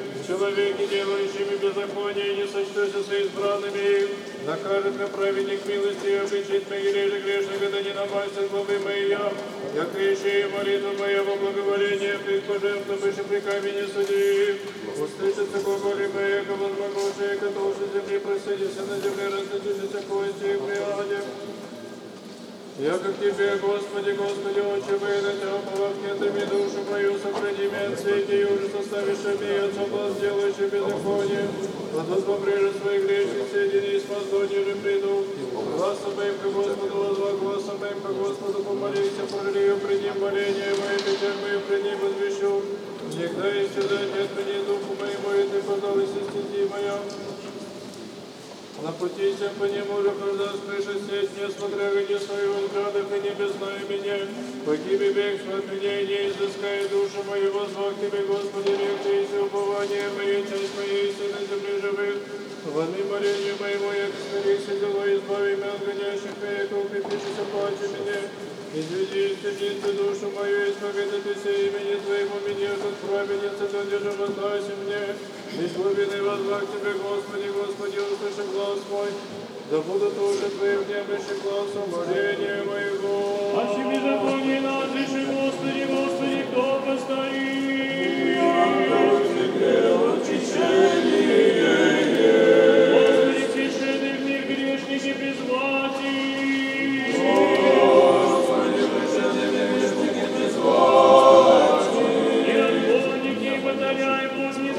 человеки, делающими беззаконие, не сочтуся со избранными, накажет на праведник милости, и обличит мои реже грешника, да не намастит главы моя. Я крещи молитву моя во благоволение, пред пожертвом выше при камне суди. Услышится глаголи моя, возмогошие, который земли просидится на земле, рассудится кости и приаде. Я как Тебе, Господи, Господи, Отче, выдать, ополовкетами душу мою, сохрани меня от всякий ужас, оставишь меня от соблазн, делающий беззаконие. Отозвал прежде своих грешных, соедини с Маздонью же приду. Гласом моим ко Господу возвал, гласом моим ко Господу помолися, пролию пред Ним моление мое, печаль мою пред Ним возвещу. Никогда исчезать от меня духу моему, и Ты позналась стези моя. На пути всем по нему же когда слышит сеть, несмотря где своего взглядов и не беззнаю меня. Погиби бегство от меня, и не изыскай душу мою, возвал к Тебе, Господи, рек Ты, и упование мое, часть моей, и на земле живых. Воны молению моему, я смирись, и дело избави меня от гонящих веков, и припишися плаче меня. Изведи из темницы душу мою, исповедати се имени Твоему, меня, как праведница, то держи воздайся мне. Ведь глубины возвал к Тебе, Господи, Господи, услыши глаз мой, да будут уши Твои внемлющим глазом моления моего. Ащи беззаконие нас, Господи, Господи, кто постоит?